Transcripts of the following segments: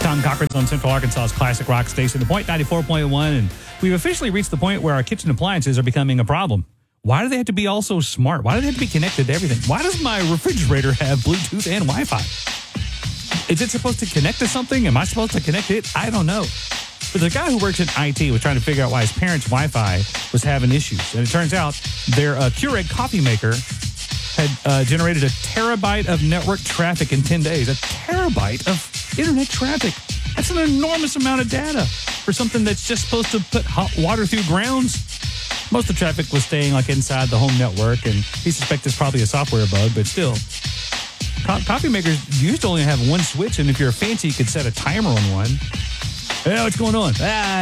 John Cochran's on Central Arkansas's classic rock station, The Point 94.1, and we've officially reached the point where our kitchen appliances are becoming a problem. Why do they have to be all so smart? Why do they have to be connected to everything? Why does my refrigerator have Bluetooth and Wi-Fi? Is it supposed to connect to something? Am I supposed to connect it? I don't know. But the guy who works in IT was trying to figure out why his parents' Wi-Fi was having issues. And it turns out their Keurig coffee maker had generated a terabyte of network traffic in 10 days. A terabyte of internet traffic. That's an enormous amount of data for something that's just supposed to put hot water through grounds. Most of the traffic was staying like inside the home network, and he suspects it's probably a software bug, but still. Coffee makers used to only have one switch, and if you're fancy, you could set a timer on one. Hey, what's going on?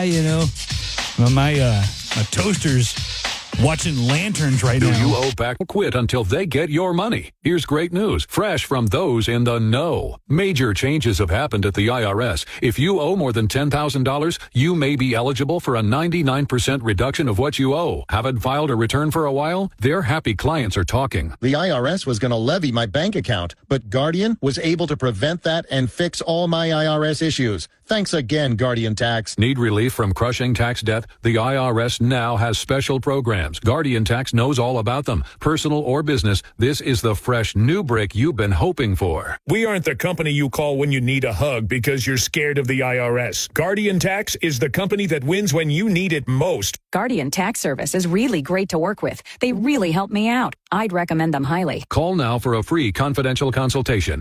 My toaster's watching lanterns right now. Do you owe back? Quit until they get your money. Here's great news, fresh from those in the know. Major changes have happened at the IRS. If you owe more than $10,000, you may be eligible for a 99% reduction of what you owe. Haven't filed a return for a while? Their happy clients are talking. The IRS was going to levy my bank account, but Guardian was able to prevent that and fix all my IRS issues. Thanks again, Guardian Tax. Need relief from crushing tax debt? The IRS now has special programs. Guardian Tax knows all about them. Personal or business, this is the fresh new break you've been hoping for. We aren't the company you call when you need a hug because you're scared of the IRS. Guardian Tax is the company that wins when you need it most. Guardian Tax Service is really great to work with. They really help me out. I'd recommend them highly. Call now for a free confidential consultation.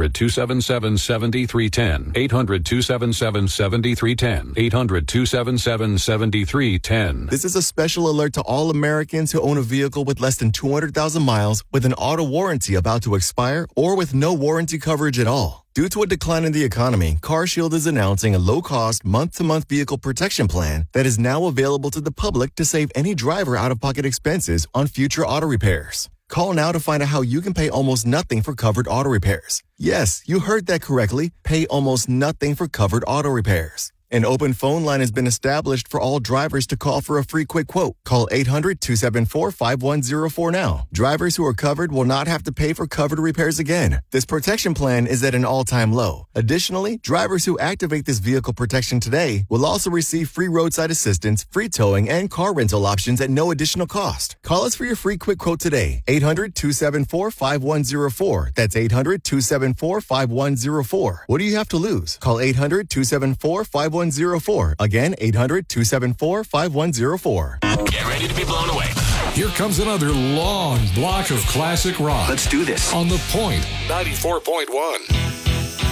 800-277-7310. 800-277-7310. 800-277-7310. This is a special alert to all Americans who own a vehicle with less than 200,000 miles with an auto warranty about to expire or with no warranty coverage at all. Due to a decline in the economy, CarShield is announcing a low-cost, month-to-month vehicle protection plan that is now available to the public to save any driver out-of-pocket expenses on future auto repairs. Call now to find out how you can pay almost nothing for covered auto repairs. Yes, you heard that correctly. Pay almost nothing for covered auto repairs. An open phone line has been established for all drivers to call for a free quick quote. Call 800-274-5104 now. Drivers who are covered will not have to pay for covered repairs again. This protection plan is at an all-time low. Additionally, drivers who activate this vehicle protection today will also receive free roadside assistance, free towing, and car rental options at no additional cost. Call us for your free quick quote today. 800-274-5104. That's 800-274-5104. What do you have to lose? Call 800-274-5104. Again, 800-274-5104. Get ready to be blown away. Here comes another long block of classic rock. Let's do this. On The Point 94.1.